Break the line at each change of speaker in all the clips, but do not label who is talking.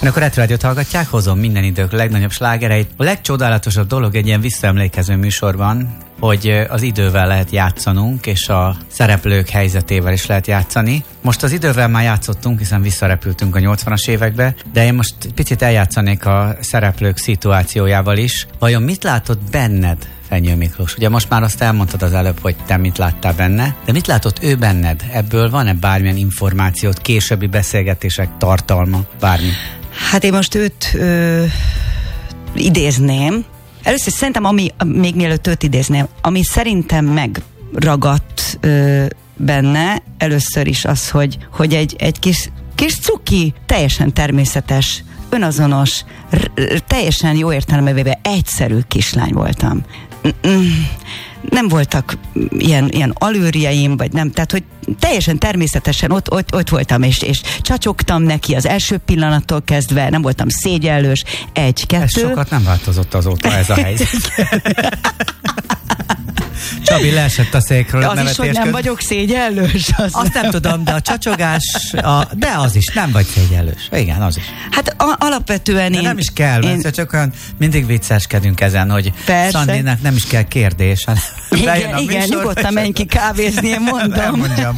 Akkor Retro Rádiót hallgatják, hozom minden idők legnagyobb slágereit. A legcsodálatosabb dolog egy ilyen visszaemlékező műsorban, hogy az idővel lehet játszanunk, és a szereplők helyzetével is lehet játszani. Most az idővel már játszottunk, hiszen visszarepültünk a 80-as évekbe, de én most picit eljátszanék a szereplők szituációjával is. Vajon mit látott benned, Fenyő Miklós? Ugye most már azt elmondtad az előbb, hogy te mit láttál benne, de mit látott ő benned? Ebből van-e bármilyen információt, későbbi beszélgetések tartalma, bármi?
Hát én most őt idézném. Először szerintem, még mielőtt őt idézném, ami szerintem megragadt benne, először is az, hogy egy kis cuki, teljesen természetes, önazonos, teljesen jó értelemben egyszerű kislány voltam. Nem voltak ilyen allőrjeim, vagy nem, tehát hogy teljesen természetesen ott voltam, és csacsogtam neki az első pillanattól kezdve, nem voltam szégyellős, 1-2.
Ez sokat nem változott azóta ez a helyzet. Csabi leesett a székről.
Az is, hogy nem vagyok szégyellős.
Azt nem tudom, de a csacsogás, de az is, nem vagy szégyellős. Igen, az is.
Hát alapvetően
de nem is kell, mert csak olyan mindig vicceskedünk ezen, hogy Szandinak nem is kell kérdés.
Igen, nyugodtan menj ki kávézni, én mondom.
Mondjam.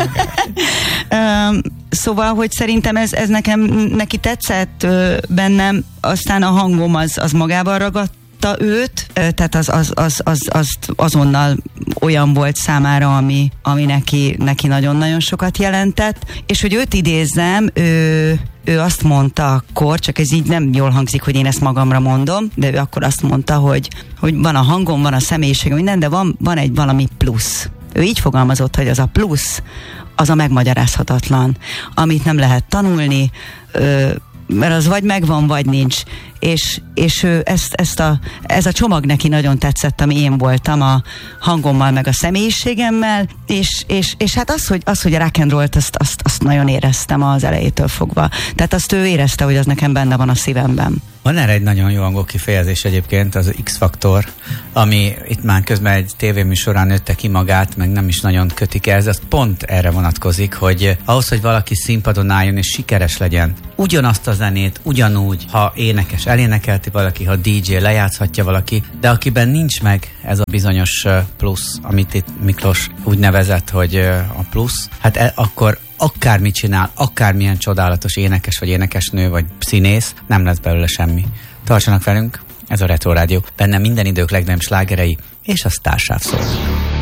Szóval, hogy szerintem ez neki tetszett bennem, aztán a hangom az magában ragadt őt, tehát az azonnal olyan volt számára, ami neki nagyon-nagyon sokat jelentett, és hogy őt idézzem, ő azt mondta akkor, csak ez így nem jól hangzik, hogy én ezt magamra mondom, de ő akkor azt mondta, hogy van a hangom, van a személyiségem, minden, de van egy valami plusz. Ő így fogalmazott, hogy az a plusz, az a megmagyarázhatatlan, amit nem lehet tanulni, mert az vagy megvan, vagy nincs. És ő ez a csomag neki nagyon tetszett, ami én voltam a hangommal, meg a személyiségemmel, és hát az, hogy a rock and rollt, azt nagyon éreztem az elejétől fogva. Tehát azt ő érezte, hogy az nekem benne van a szívemben.
Van erre egy nagyon jó angol kifejezés egyébként, az X-faktor, ami itt már közben egy tévéműsorán nőtte ki magát, meg nem is nagyon kötik el, ez pont erre vonatkozik, hogy ahhoz, hogy valaki színpadon álljon és sikeres legyen, ugyanazt a zenét, ugyanúgy, ha énekes elénekelti valaki, ha DJ lejátszhatja valaki, de akiben nincs meg ez a bizonyos plusz, amit itt Miklós úgy nevezett, hogy a plusz, hát akkor akármit csinál, akármilyen csodálatos énekes, vagy énekesnő, vagy színész, nem lesz belőle semmi. Tartsanak velünk, ez a Retro Rádió. Benne minden idők legnagyobb slágerei, és a sztársáv szól.